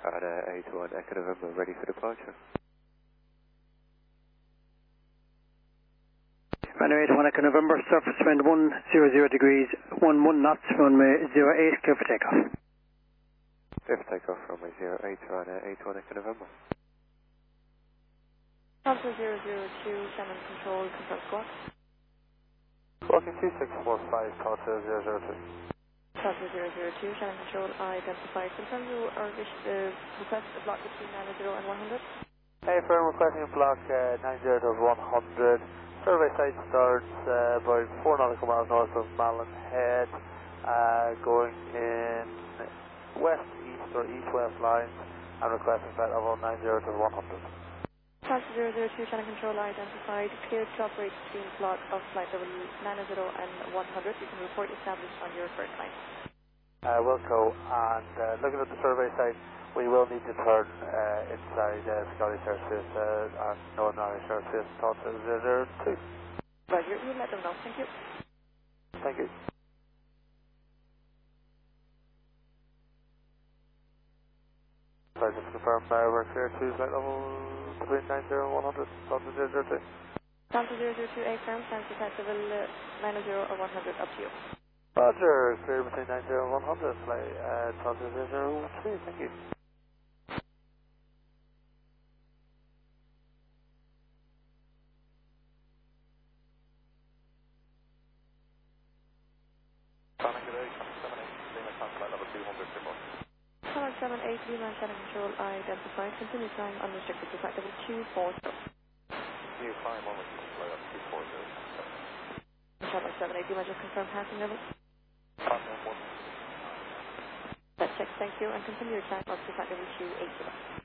81 Echo November, ready for departure. Runway 81 Echo November, surface wind 100 degrees, 11 knots, runway 08, clear for takeoff. Clear for takeoff, runway 08, Ryanair 81 Echo November. Delta 002, Shannon Control, confirm squawk. Walking 2645, Delta 002. Delta 002, Shannon Control, identified. Confirm you are request a block between 90 and 100. Hey, firm requesting a block 90 to 100. Survey site starts about 4 nautical miles north of Malin Head, going in west-east or east-west lines, and requesting flight level 90 to 100. Delta 002, Shannon Control, identified. Cleared to operate between slot of flight level 90 and 100. You can report established on your first line. Wilco, and looking at the survey site, we will need to turn inside Scottish Airspace and Northern Irish Airspace, Delta 002. Roger, you let them know. Thank you. Thank you. Sorry, just to confirm, we're clear to flight level between 90 and 100, Delta 002. Delta 002, A firm, stands to flight level 90 or 100, up to you. Roger, clear between 90 and 100, flight Delta 002, thank you. Channel 78, Lima, Shannon Control, identified. Continue climb unrestricted to flight level 240. Continue climb on flight up 240. Channel 78, Lima, just confirm passing level. Passing 1. That's check, thank you, and continue your climb up to flight level 280.